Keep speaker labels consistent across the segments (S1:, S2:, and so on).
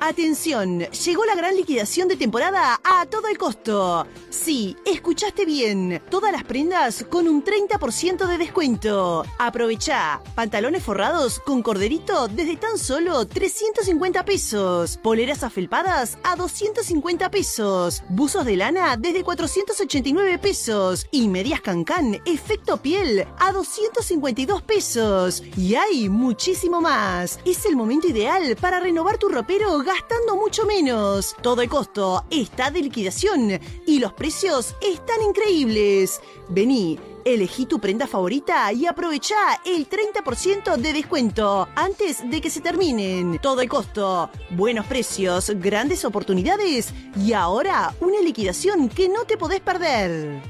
S1: Atención, llegó la gran liquidación de temporada a todo el costo. Sí, escuchaste bien. Todas las prendas con un 30% de descuento. Aprovechá. Pantalones forrados con corderito desde tan solo 350 pesos. Poleras afelpadas a 250 pesos. Buzos de lana desde 489 pesos. Y medias Cancán efecto piel a 252 pesos. Y hay muchísimo más. Es el momento ideal para renovar tu ropero gastando mucho menos. Todo el costo está de liquidación y los precios están increíbles. Vení, elegí tu prenda favorita y aprovechá el 30% de descuento antes de que se terminen. Todo el costo, buenos precios, grandes oportunidades y ahora una liquidación que no te podés perder.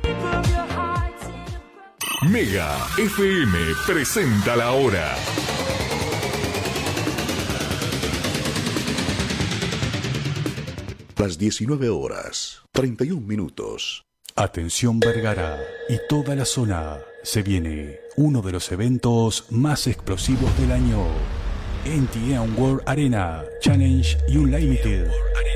S2: Mega FM presenta la hora.
S3: Las 19 horas, 31 minutos.
S4: Atención Vergara y toda la zona. Se viene uno de los eventos más explosivos del año. NTN World Arena Challenge Unlimited.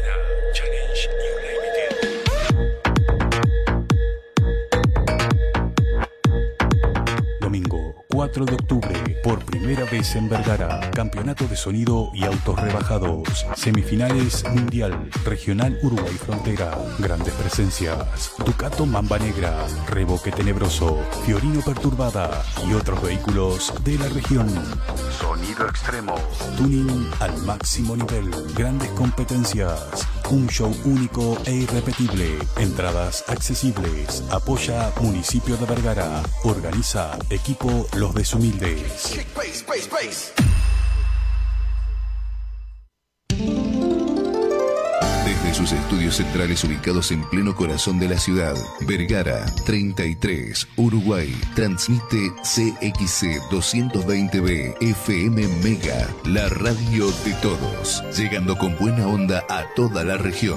S4: Domingo 4 de octubre, por primera vez en Vergara, campeonato de sonido y autos rebajados, semifinales mundial, regional Uruguay Frontera, grandes presencias, Ducato Mamba Negra, Revoque Tenebroso, Fiorino Perturbada y otros vehículos de la región. Sonido extremo, tuning al máximo nivel, grandes competencias, un show único e irrepetible, entradas accesibles, apoya Municipio de Vergara, organiza equipo Los Deshumildes.
S5: Desde sus estudios centrales ubicados en pleno corazón de la ciudad, Vergara 33, Uruguay, transmite CXC 220B FM Mega, la radio de todos, llegando con buena onda a toda la región.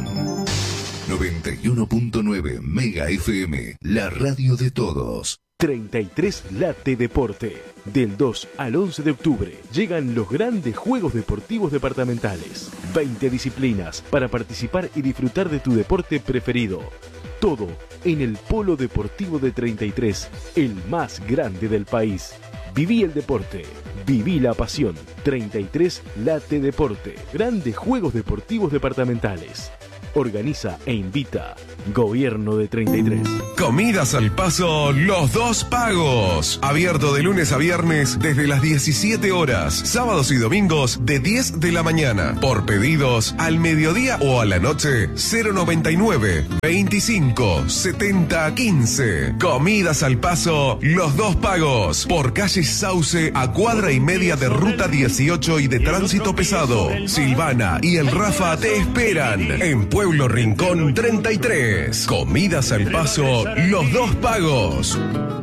S5: 91.9 Mega FM, la radio de todos.
S6: 33 Late Deporte. Del 2 al 11 de octubre llegan los grandes Juegos Deportivos Departamentales. 20 disciplinas para participar y disfrutar de tu deporte preferido. Todo en el Polo Deportivo de 33, el más grande del país. Viví el deporte, viví la pasión. 33 Late Deporte. Grandes Juegos Deportivos Departamentales. Organiza e invita Gobierno de 33.
S2: Comidas al Paso Los Dos Pagos. Abierto de lunes a viernes desde las 17 horas. Sábados y domingos de 10 de la mañana. Por pedidos al mediodía o a la noche 099 25 70 15. Comidas al Paso Los Dos Pagos. Por calle Sauce a cuadra y media de Ruta 18 y de Tránsito Pesado. Silvana y el Rafa te esperan en Pueblo Rincón 33. Comidas al Paso, Los Dos Pagos.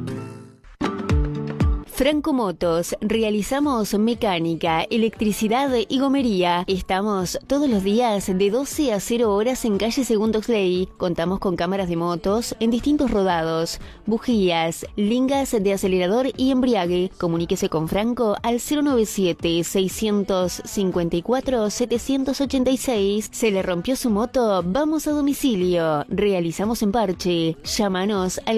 S7: Franco Motos, realizamos mecánica, electricidad y gomería. Estamos todos los días de 12 a 0 horas en calle Segundo Oxley. Contamos con cámaras de motos en distintos rodados, bujías, lingas de acelerador y embriague. Comuníquese con Franco al 097-654-786. ¿Se le rompió su moto? Vamos a domicilio. Realizamos en parche. Llámanos al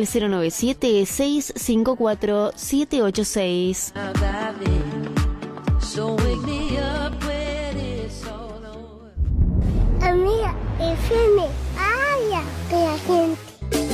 S7: 097-654-786.
S8: Amiga FM.